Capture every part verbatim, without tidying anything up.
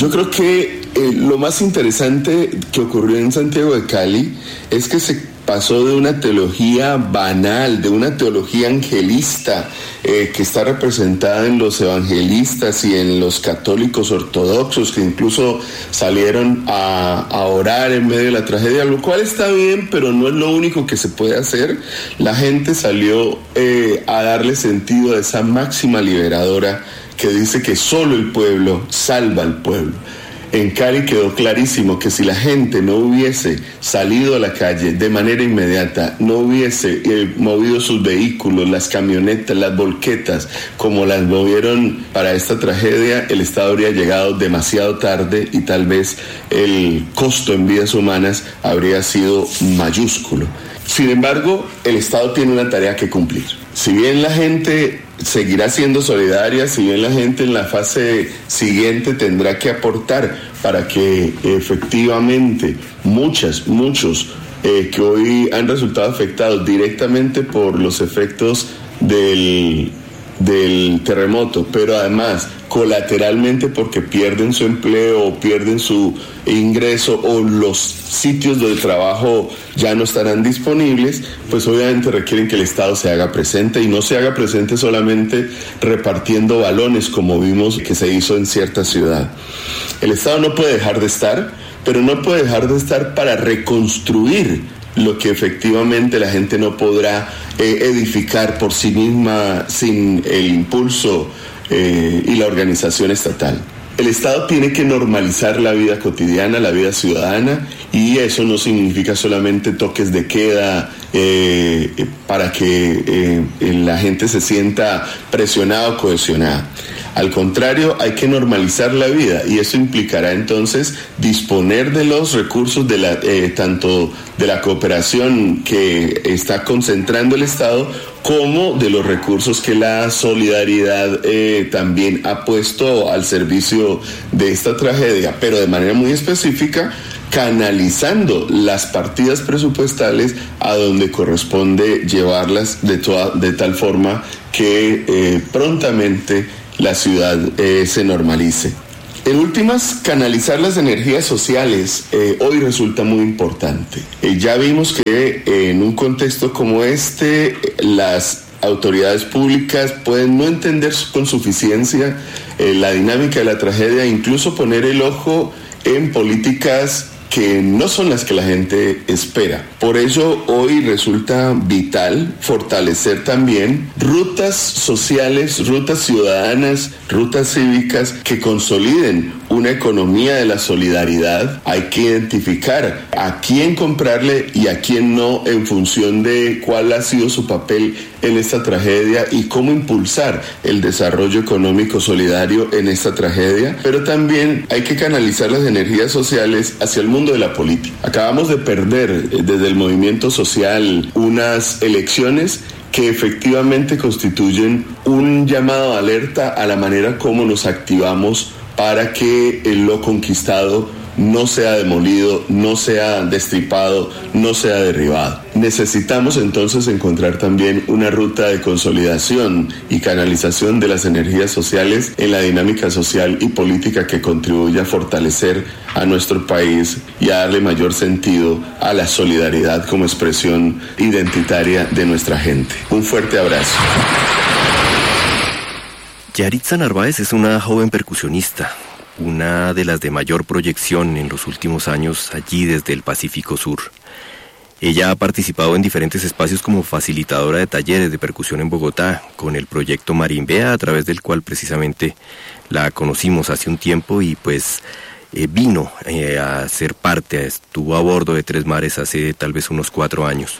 Yo creo que eh, lo más interesante que ocurrió en Santiago de Cali es que se pasó de una teología banal, de una teología angelista eh, que está representada en los evangelistas y en los católicos ortodoxos que incluso salieron a, a orar en medio de la tragedia, lo cual está bien, pero no es lo único que se puede hacer. La gente salió eh, a darle sentido a esa máxima liberadora que dice que solo el pueblo salva al pueblo. En Cali quedó clarísimo que si la gente no hubiese salido a la calle de manera inmediata, no hubiese eh, movido sus vehículos, las camionetas, las volquetas, como las movieron para esta tragedia, el Estado habría llegado demasiado tarde y tal vez el costo en vidas humanas habría sido mayúsculo. Sin embargo, el Estado tiene una tarea que cumplir. Si bien la gente seguirá siendo solidaria, si bien la gente en la fase siguiente tendrá que aportar para que efectivamente muchas, muchos eh, que hoy han resultado afectados directamente por los efectos del, del terremoto, pero además colateralmente porque pierden su empleo o pierden su ingreso o los sitios de trabajo ya no estarán disponibles, pues obviamente requieren que el Estado se haga presente y no se haga presente solamente repartiendo balones como vimos que se hizo en cierta ciudad. El Estado no puede dejar de estar, pero no puede dejar de estar para reconstruir lo que efectivamente la gente no podrá eh, edificar por sí misma sin el impulso Eh, y la organización estatal. El Estado tiene que normalizar la vida cotidiana, la vida ciudadana, y eso no significa solamente toques de queda eh, para que eh, la gente se sienta presionada o cohesionada. Al contrario, hay que normalizar la vida y eso implicará entonces disponer de los recursos de la, eh, tanto de la cooperación que está concentrando el Estado como de los recursos que la solidaridad eh, también ha puesto al servicio de esta tragedia, pero de manera muy específica, canalizando las partidas presupuestales a donde corresponde llevarlas de, toda, de tal forma que eh, prontamente la ciudad eh, se normalice. En últimas, canalizar las energías sociales eh, hoy resulta muy importante. Eh, ya vimos que eh, en un contexto como este, las autoridades públicas pueden no entender con suficiencia eh, la dinámica de la tragedia e incluso poner el ojo en políticas que no son las que la gente espera. Por ello, hoy resulta vital fortalecer también rutas sociales, rutas ciudadanas, rutas cívicas que consoliden una economía de la solidaridad. Hay que identificar a quién comprarle y a quién no en función de cuál ha sido su papel en esta tragedia y cómo impulsar el desarrollo económico solidario en esta tragedia. Pero también hay que canalizar las energías sociales hacia el mundo de la política. Acabamos de perder desde el movimiento social unas elecciones que efectivamente constituyen un llamado de alerta a la manera como nos activamos para que lo conquistado no sea demolido, no sea destripado, no sea derribado. Necesitamos entonces encontrar también una ruta de consolidación y canalización de las energías sociales en la dinámica social y política que contribuya a fortalecer a nuestro país y a darle mayor sentido a la solidaridad como expresión identitaria de nuestra gente. Un fuerte abrazo. Yaritza Narváez es una joven percusionista, una de las de mayor proyección en los últimos años allí desde el Pacífico Sur. Ella ha participado en diferentes espacios como facilitadora de talleres de percusión en Bogotá, con el proyecto Marimbea, a través del cual precisamente la conocimos hace un tiempo y pues eh, vino eh, a ser parte, estuvo a bordo de Tres Mares hace tal vez unos cuatro años.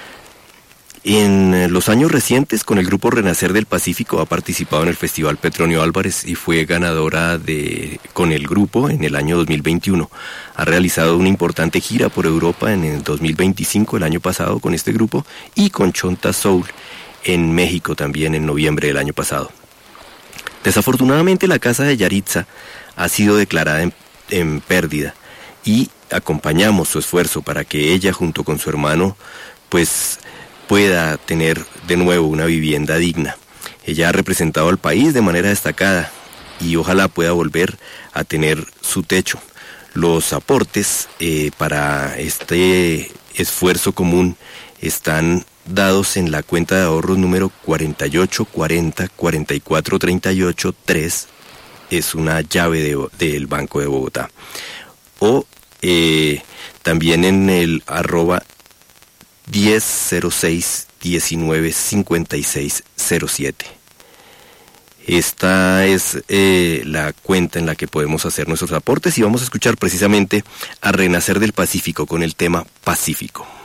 En los años recientes, con el grupo Renacer del Pacífico, ha participado en el Festival Petronio Álvarez y fue ganadora de con el grupo en el año dos mil veintiuno. Ha realizado una importante gira por Europa en el dos mil veinticinco, el año pasado, con este grupo, y con Chonta Soul en México también en noviembre del año pasado. Desafortunadamente, la casa de Yaritza ha sido declarada en, en pérdida y acompañamos su esfuerzo para que ella, junto con su hermano, pues pueda tener de nuevo una vivienda digna. Ella ha representado al país de manera destacada y ojalá pueda volver a tener su techo. Los aportes eh, para este esfuerzo común están dados en la cuenta de ahorros número cuarenta y ocho cuarenta cuarenta y cuatro treinta y ocho tres, es una llave de, del Banco de Bogotá. O eh, también en el arroba diez cero seis diecinueve cincuenta y seis cero siete. Esta es eh, la cuenta en la que podemos hacer nuestros aportes y vamos a escuchar precisamente a Renacer del Pacífico con el tema Pacífico.